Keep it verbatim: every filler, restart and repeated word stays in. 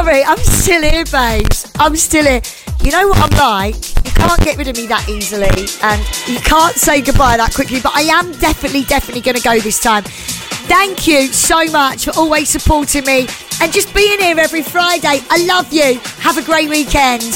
sorry, I'm still here, babes. I'm still here. You know what I'm like? You can't get rid of me that easily, and you can't say goodbye that quickly, but I am definitely, definitely going to go this time. Thank you so much for always supporting me and just being here every Friday. I love you. Have a great weekend.